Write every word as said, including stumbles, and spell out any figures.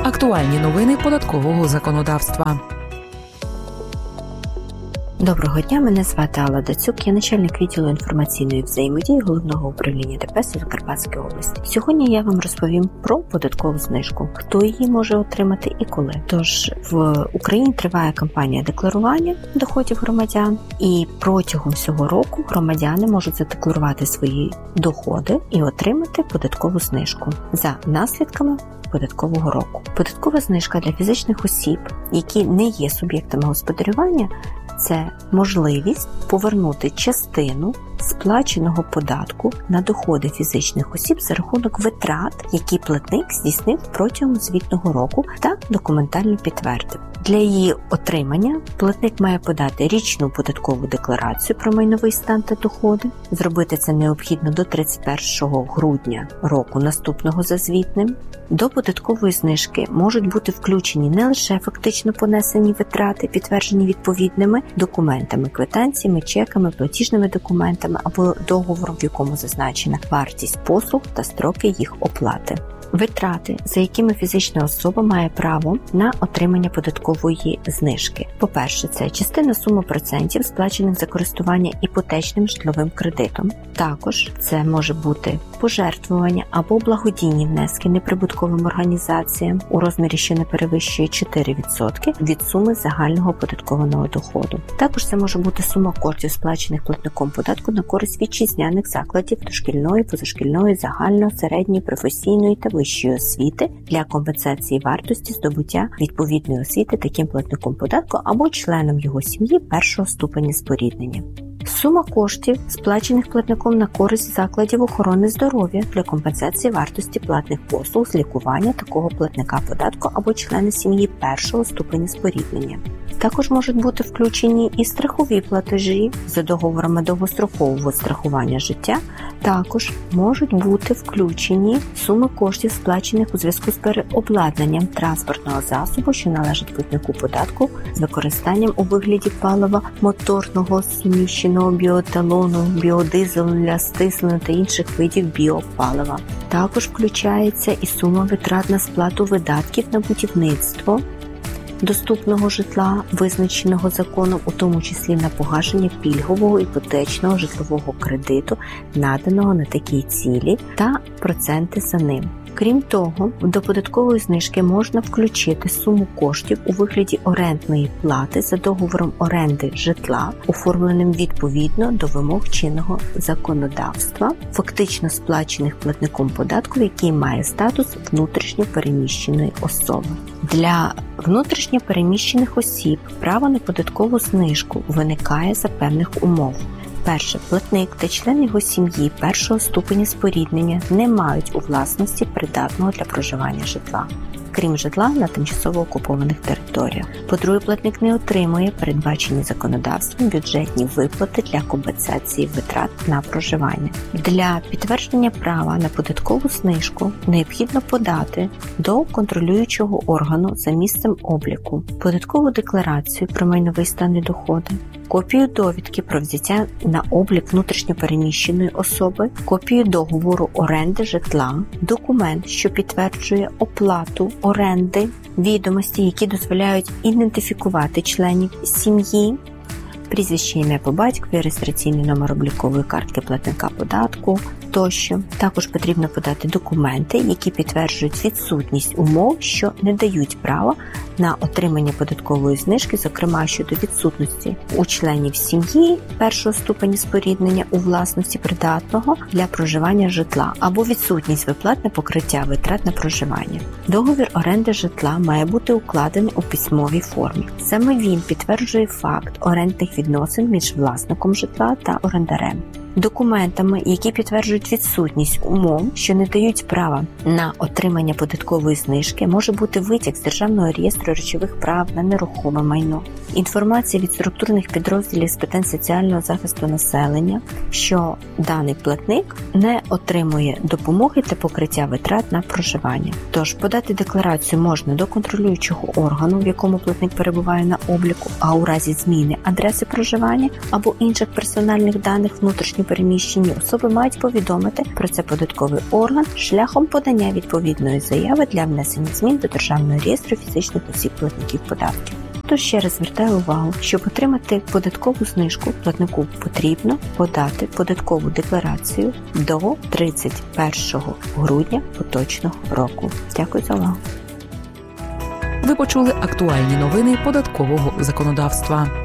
Актуальні новини податкового законодавства. Доброго дня, мене звати Алла Дацюк, я начальник відділу інформаційної взаємодії Головного управління ДПС у Закарпатській області. Сьогодні я вам розповім про податкову знижку, хто її може отримати і коли. Тож, в Україні триває кампанія декларування доходів громадян, і протягом всього року громадяни можуть задекларувати свої доходи і отримати податкову знижку за наслідками податкового року. Податкова знижка для фізичних осіб, які не є суб'єктами господарювання, це можливість повернути частину сплаченого податку на доходи фізичних осіб за рахунок витрат, які платник здійснив протягом звітного року та документально підтвердив. Для її отримання платник має подати річну податкову декларацію про майновий стан та доходи. Зробити це необхідно до тридцять першого грудня року наступного за звітним. До податкової знижки можуть бути включені не лише фактично понесені витрати, підтверджені відповідними документами, квитанціями, чеками, платіжними документами або договором, в якому зазначена вартість послуг та строки їх оплати. Витрати, за якими фізична особа має право на отримання податкової знижки. По-перше, це частина суми процентів, сплачених за користування іпотечним житловим кредитом. Також це може бути пожертвування або благодійні внески неприбутковим організаціям у розмірі, що не перевищує чотири відсотки від суми загального оподаткованого доходу. Також це може бути сума коштів, сплачених платником податку на користь вітчизняних закладів дошкільної, позашкільної, загальної, середньої, професійної та вищої освіти для компенсації вартості здобуття відповідної освіти таким платником податку або членом його сім'ї першого ступеня споріднення. Сума коштів, сплачених платником на користь закладів охорони здоров'я для компенсації вартості платних послуг з лікування такого платника податку або члени сім'ї першого ступеня споріднення. Також можуть бути включені і страхові платежі за договорами довгострокового страхування життя. Також можуть бути включені суми коштів, сплачених у зв'язку з переобладнанням транспортного засобу, що належить платнику податку з використанням у вигляді палива моторного суміщеного біоетанону, біодизелу для стислення та інших видів біопалива. Також включається і сума витрат на сплату видатків на будівництво доступного житла, визначеного законом, у тому числі на погашення пільгового іпотечного житлового кредиту, наданого на такі цілі, та проценти за ним. Крім того, до податкової знижки можна включити суму коштів у вигляді орендної плати за договором оренди житла, оформленим відповідно до вимог чинного законодавства, фактично сплачених платником податку, який має статус внутрішньо переміщеної особи. Для внутрішньо переміщених осіб право на податкову знижку виникає за певних умов. Перше, платник та члени його сім'ї першого ступеня споріднення не мають у власності придатного для проживання житла, крім житла на тимчасово окупованих територіях. По-друге, платник не отримує передбачені законодавством бюджетні виплати для компенсації витрат на проживання. Для підтвердження права на податкову знижку необхідно подати до контролюючого органу за місцем обліку податкову декларацію про майновий стан і доходи, копію довідки про взяття на облік внутрішньо переміщеної особи, копію договору оренди житла, документ, що підтверджує оплату оренди, відомості, які дозволяють ідентифікувати членів сім'ї, прізвище, ім'я по батькові, реєстраційний номер облікової картки платника податку тощо. Також потрібно подати документи, які підтверджують відсутність умов, що не дають права на отримання податкової знижки, зокрема щодо відсутності у членів сім'ї першого ступеня споріднення у власності придатного для проживання житла або відсутність виплат на покриття витрат на проживання. Договір оренди житла має бути укладений у письмовій формі. Саме він підтверджує факт орендних відносин між власником житла та орендарем. Документами, які підтверджують відсутність умов, що не дають права на отримання податкової знижки, може бути витяг з Державного реєстру речових прав на нерухоме майно, інформація від структурних підрозділів з питань соціального захисту населення, що даний платник не отримує допомоги та покриття витрат на проживання. Тож подати декларацію можна до контролюючого органу, в якому платник перебуває на обліку, а у разі зміни адреси проживання або інших персональних даних внутрішньо переміщені особи мають повідомити про це податковий орган шляхом подання відповідної заяви для внесення змін до Державного реєстру фізичних осіб платників податків. Тож ще раз звертаю увагу, щоб отримати податкову знижку, платнику потрібно подати податкову декларацію до тридцять першого грудня поточного року. Дякую за увагу. Ви почули актуальні новини податкового законодавства.